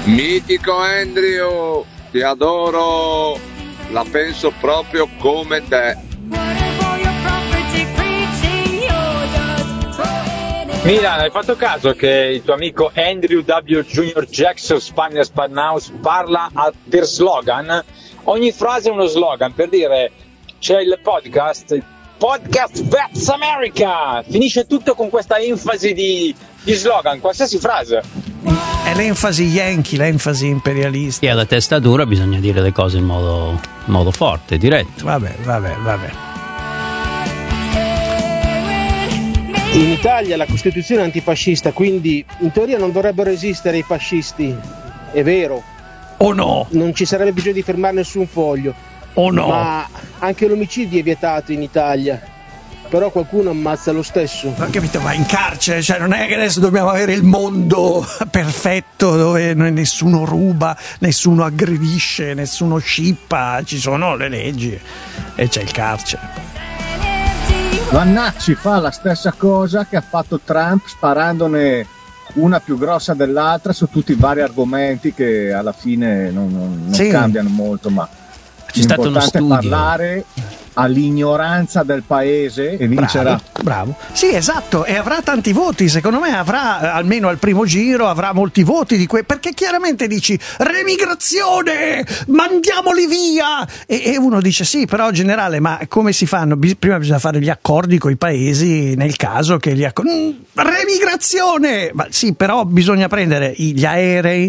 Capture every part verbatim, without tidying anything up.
Mitico Andrew, ti adoro, la penso proprio come te. Milan, hai fatto caso che il tuo amico Andrew W. Junior Jackson Spagna Spannaus parla a, per slogan? Ogni frase è uno slogan, per dire c'è il podcast, il podcast Vets America, finisce tutto con questa enfasi di, di slogan, qualsiasi frase. È l'enfasi yankee, l'enfasi imperialista. E alla testa dura bisogna dire le cose in modo, in modo forte, diretto. Vabbè, vabbè, vabbè. In Italia la Costituzione è antifascista, quindi in teoria non dovrebbero esistere i fascisti, è vero. O no? Non ci sarebbe bisogno di firmare nessun foglio. O no? Ma anche l'omicidio è vietato in Italia, però qualcuno ammazza lo stesso. Ho capito, ma in carcere, cioè non è che adesso dobbiamo avere il mondo perfetto dove nessuno ruba, nessuno aggredisce, nessuno scippa, ci sono le leggi e c'è il carcere. Vannacci fa la stessa cosa che ha fatto Trump, sparandone una più grossa dell'altra su tutti i vari argomenti che alla fine non, non, non sì. cambiano molto, ma c'è stato uno studio. Parlare all'ignoranza del paese e vincerà. Bravo, bravo. Sì, esatto, e avrà tanti voti, secondo me avrà, almeno al primo giro, avrà molti voti di que- perché chiaramente dici remigrazione, mandiamoli via, e, e uno dice sì, però generale, ma come si fanno? Bis- prima bisogna fare gli accordi con i paesi nel caso che gli accordi... Mm, remigrazione! Ma sì, però bisogna prendere gli aerei,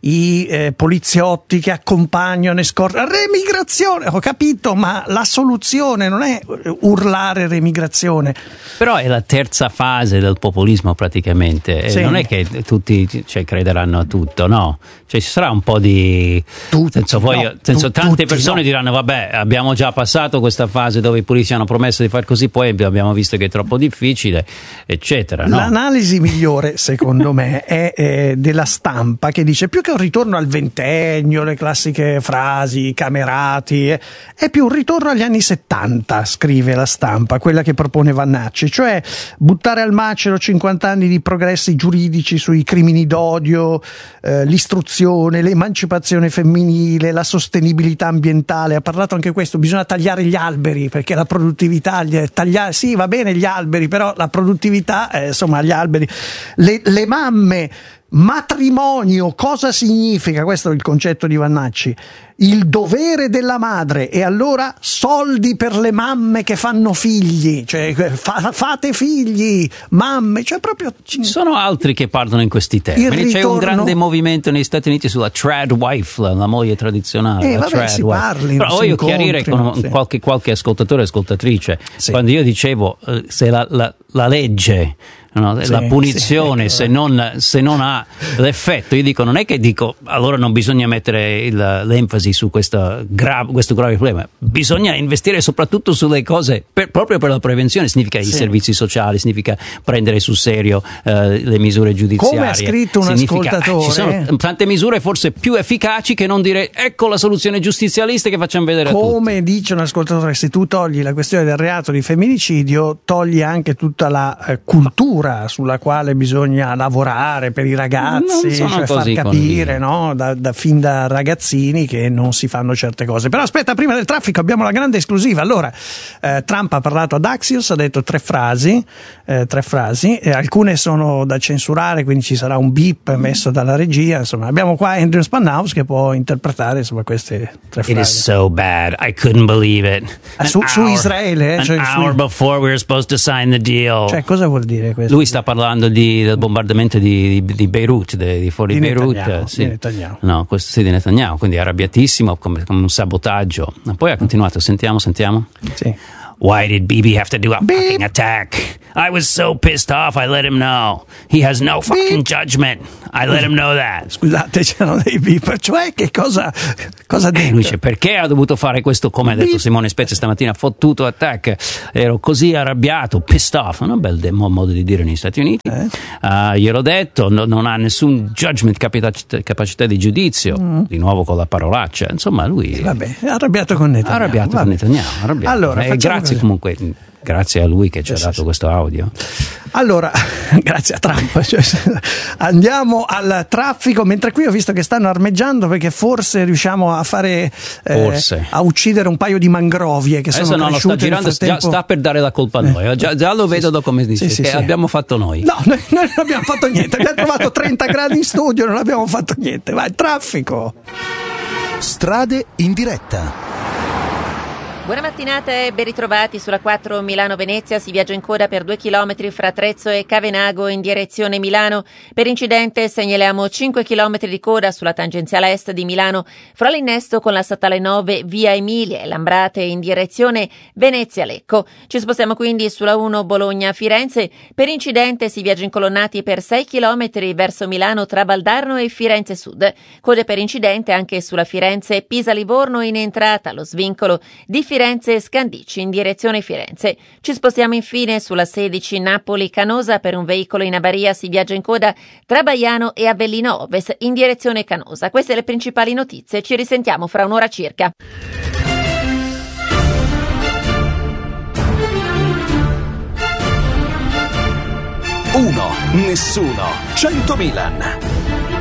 i eh, poliziotti che accompagnano e scorrono. Remigrazione! Ho capito, ma la soluzione non è urlare remigrazione. Però è la terza fase del populismo praticamente, sì. Non è che tutti cioè, crederanno a tutto, no? Cioè ci sarà un po' di tutti, senso, poi, no, senso, tu, tante tutti, persone no. diranno vabbè, abbiamo già passato questa fase dove i politici hanno promesso di far così, poi abbiamo visto che è troppo difficile, eccetera, no? L'analisi migliore secondo me è, è della Stampa, che dice più che un ritorno al ventennio, le classiche frasi camerati, è più un ritorno agli anni settanta, scrive la Stampa, quella che propone Vannacci, cioè buttare al macero cinquanta anni di progressi giuridici sui crimini d'odio, eh, l'istruzione, l'emancipazione femminile, la sostenibilità ambientale. Ha parlato anche questo, bisogna tagliare gli alberi perché la produttività, tagliare, sì va bene gli alberi, però la produttività, eh, insomma gli alberi, le, le mamme, matrimonio, cosa significa? Questo è il concetto di Vannacci, il dovere della madre, e allora soldi per le mamme che fanno figli, cioè fa, fate figli, mamme, cioè proprio ci sono altri che parlano in questi termini. Ritorno... C'è un grande movimento negli Stati Uniti sulla trad wife, la, la moglie tradizionale. Eh, la vabbè, trad si wife. parli, però voglio chiarire con sì. qualche, qualche ascoltatore e ascoltatrice, sì. Quando io dicevo eh, se la, la, la legge, no, sì, la punizione, sì, se, non, se non ha l'effetto, io dico, non è che dico allora non bisogna mettere il, l'enfasi su questo grave, questo grave problema, bisogna investire soprattutto sulle cose per, proprio per la prevenzione, significa sì. I servizi sociali, significa prendere sul serio eh, le misure giudiziarie. Come ha scritto un significa, ascoltatore, eh, ci sono tante misure forse più efficaci che non dire ecco la soluzione giustizialista che facciamo vedere a tutti. Come dice un ascoltatore, se tu togli la questione del reato di femminicidio, togli anche tutta la eh, cultura sulla quale bisogna lavorare per i ragazzi, cioè far capire, no? da, da, fin da ragazzini che non si fanno certe cose. Però aspetta, prima del traffico abbiamo la grande esclusiva. Allora, eh, Trump ha parlato ad Axios, ha detto tre frasi, eh, tre frasi, e alcune sono da censurare, quindi ci sarà un beep messo dalla regia. Insomma, abbiamo qua Andrew Spannaus che può interpretare insomma queste tre frasi. It is so bad, I couldn't believe it. Ah, su, su Israele, eh? An Cioè, hour su... before we were supposed to sign the deal. Cioè, cosa vuol dire questo? Lui sta parlando di, del bombardamento di, di, di Beirut, di, di fuori di Beirut, Netanyahu, sì. di Netanyahu. No, questo sì, di Netanyahu, quindi arrabbiatissimo come, come un sabotaggio. Poi ha continuato, sentiamo, sentiamo. Sì. Why did Bibi have to do a Beep. fucking attack? I was so pissed off, I let him know. He has no fucking Beep. judgment. I let him know that. Scusate, c'erano dei beep, cioè che cosa, cosa ha detto? E lui dice, perché ha dovuto fare questo, come ha detto Simone Spezia stamattina, fottuto attack, ero così arrabbiato, pissed off, un bel de- modo di dire negli Stati Uniti, eh? uh, gliel'ho detto, no, non ha nessun judgment, capacità, capacità di giudizio, mm. di nuovo con la parolaccia, insomma lui vabbè, è arrabbiato con Netanyahu. Arrabbiato vabbè. con Netanyahu, arrabbiato. Allora, eh, grazie così. comunque grazie a lui che ci ha dato questo audio. Allora, grazie a Trump, cioè, andiamo al traffico, mentre qui ho visto che stanno armeggiando perché forse riusciamo a fare eh, a uccidere un paio di mangrovie che adesso sono no, cresciute sta girando, nel frattempo. già sta per dare la colpa a noi, già, già lo vedo sì, da come dice sì, che sì, abbiamo fatto noi. No, noi, noi non abbiamo fatto niente, abbiamo trovato trenta gradi in studio, non abbiamo fatto niente. Vai, traffico. Strade in diretta. Buona mattinata e ben ritrovati sulla quattro Milano-Venezia. Si viaggia in coda per due chilometri fra Trezzo e Cavenago in direzione Milano. Per incidente segnaliamo cinque chilometri di coda sulla tangenziale est di Milano fra l'innesto con la statale nove via Emilia e Lambrate in direzione Venezia-Lecco. Ci spostiamo quindi sulla uno Bologna-Firenze. Per incidente si viaggia incolonnati per sei chilometri verso Milano tra Valdarno e Firenze Sud. Code per incidente anche sulla Firenze Pisa-Livorno in entrata allo svincolo di Firenze e Scandicci in direzione Firenze. Ci spostiamo infine sulla sedici Napoli-Canosa. Per un veicolo in avaria si viaggia in coda tra Baiano e Avellino Ovest in direzione Canosa. Queste le principali notizie, ci risentiamo fra un'ora circa. Uno, nessuno, cento Milan.